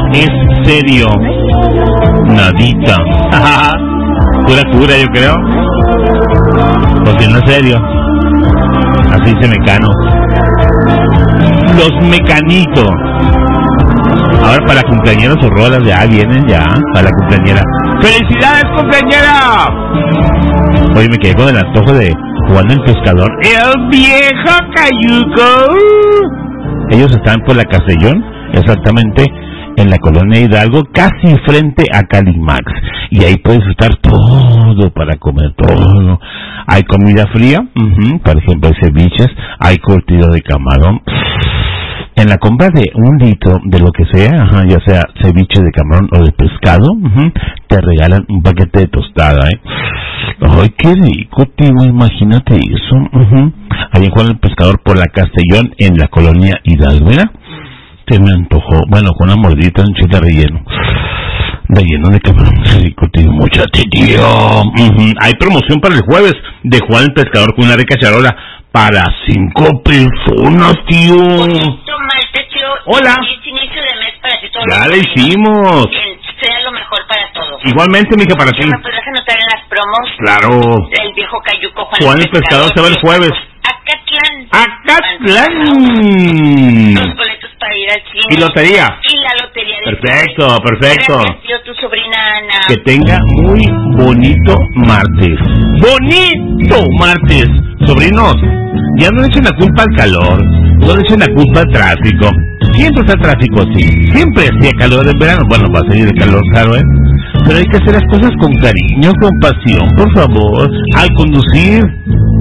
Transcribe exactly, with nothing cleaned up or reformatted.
es serio. Nadita. Pura cura, yo creo. Porque no es serio. Así dice Mecano. Los Mecanitos. Ahora para cumpleañeros sus rolas ya vienen ya. Para la cumpleañera. ¡Felicidades, cumpleañera! Hoy me quedé con el antojo de Juan el Pescador. ¡El viejo Cayuco! Ellos están por la Castellón, exactamente en la colonia Hidalgo, casi frente a Calimax. Y ahí puedes estar todo para comer, todo. Hay comida fría, uh-huh, por ejemplo, hay ceviches, hay curtido de camarón. En la compra de un litro de lo que sea, ajá, ya sea ceviche de camarón o de pescado, uh-huh, te regalan un paquete de tostada, ¿eh? Ay, qué rico, tío, imagínate eso. Uh-huh. Ahí en Juan el Pescador por la Castellón, en la colonia Hidalgo. Mira, te me antojó. Bueno, con una mordita, un chile relleno. Relleno de camarón, qué rico, tío. Muchate, tío. Uh-huh. Hay promoción para el jueves de Juan el Pescador con una rica charola para cinco personas, tío. Hola. Inicio de mes para ti, todo ya le hicimos. Que sea lo mejor para todos. Igualmente, mija, para ti. ¿Me podrás anotar en las promos? Claro. El viejo Cayuco, Juan, Juan el Pescador, se va el jueves. Acatlán. Acatlán. Los boletos para ir al cine. Y lotería. Y la lotería. De perfecto, perfecto. Gracias, tío, tu sobrina Ana. Que tenga muy bonito martes. ¡Bonito martes! Sobrinos, ya no le echen la culpa al calor, no le echen la culpa al tráfico. Siempre está tráfico así, siempre hacía calor en verano. Bueno, va a seguir el calor, claro, ¿eh? Pero hay que hacer las cosas con cariño, con pasión, por favor. Al conducir,